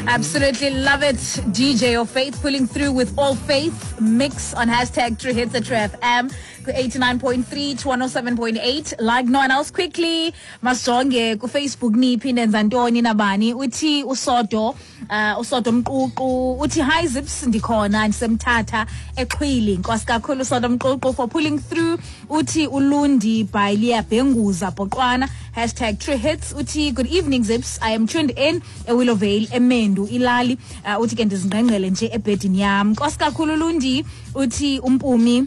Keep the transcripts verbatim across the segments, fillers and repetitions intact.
Absolutely love it. D J of Faith pulling through with All Faith mix on hashtag True Hits at True F M. eighty-nine point three to one oh seven point eight. Like no one else quickly. Masonge ku Facebook ni pinenza ntoni nabani. Uthi usodo, uh, usodo mququ. Uthi hi Zips ndikhona ndisemthatha eXhwili. Nkosi kakhulu usodo mququ for pulling through. Uthi ulundi by Leah Benguza Boqwana. Hashtag True Hits. Uthi good evening Zips. I am tuned in e Willowvale eMendu ilali. Uh, uthi ke ndizingqengqele nje ebhedini yam. Nkosi kakhulu ulundi. Uthi umpumi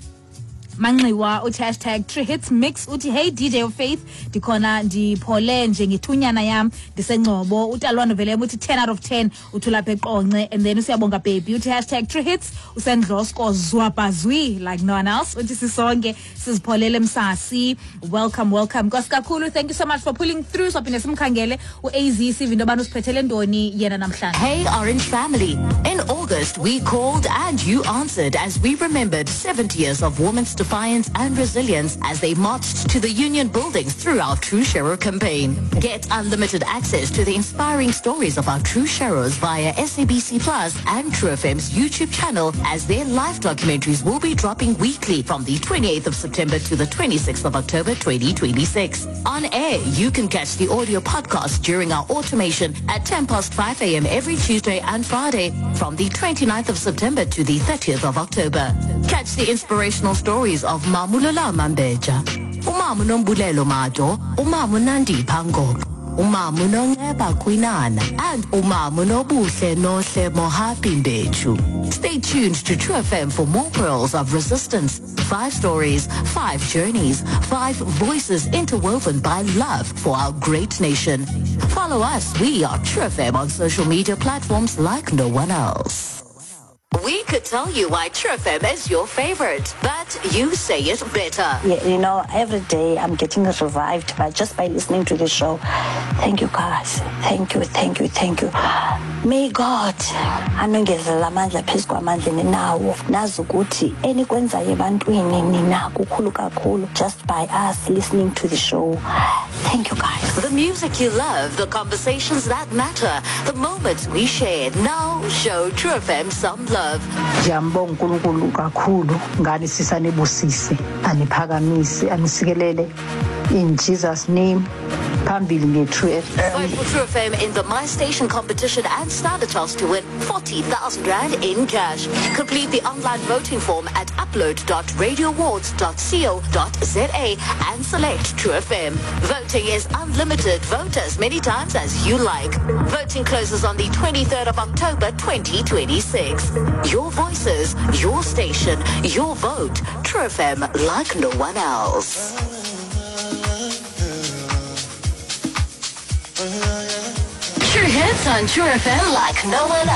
Manxiwa uthi hashtag True Hits Mix uthi hey D J of Faith ndikhona ndiphole nje ngethunyana yam ndisengcobo utalwana vele uthi ten out of ten uthi lapha eqonce and then usiyabonga baby uthi hashtag True Hits usendlosko zwabazwi like no one else uthi sisonke sizipholele msasi. Welcome welcome Nkosi kakhulu. Thank you so much for pulling through. So phinde simkhangele uAZ sivi into abantu siphethele ntoni yena namhlanje. Hey Orange family, in August we called and you answered as we remembered seventy years of women's defiance and resilience as they marched to the union buildings through our True Shero campaign. Get unlimited access to the inspiring stories of our True Sheros via S A B C Plus and True F M's YouTube channel as their live documentaries will be dropping weekly from the twenty-eighth of September to the twenty-sixth of October twenty twenty-six. On air, you can catch the audio podcast during our automation at ten past five a.m. every Tuesday and Friday from the twenty-ninth of September to the thirtieth of October. Catch the inspirational stories of Mamulala Mambeja, Umamu Nombulelo Majo, Umamu Nandi Pango, Umamu Nongeba Kwinana, and Umamu Nobuhle Nohle Mohapimbechu. Stay tuned to True F M for more pearls of resistance. Five stories, five journeys, five voices interwoven by love for our great nation. Follow us. We are True F M on social media platforms like no one else. We could tell you why True F M is your favorite, but you say it better. Yeah, you know, every day I'm getting revived by just by listening to the show. Thank you, guys. Thank you, thank you, thank you. May God anongezela amandla phezu kwamandla ninawo nazi ukuthi enikwenzayo ebantwini nina kukhulu kakhulu just by us listening to the show. Thank you, guys. The music you love, the conversations that matter, the moments we shared. Now show True F M some love. Jambong uNkulunkulu kakhulu ngani sisanibusise aniphakamise anisikelele in Jesus name. Phambili ngeTrue F M. Vote for True F M in the My Station competition and stand a chance to win forty thousand rand in cash. Complete the online voting form at upload dot radio awards dot co dot za and select True F M. Voting is unlimited. Vote as many times as you like. Voting closes on the twenty-third of October twenty twenty-six. Your voices, your station, your vote. True F M like no one else. True Hits on True F M like no one else.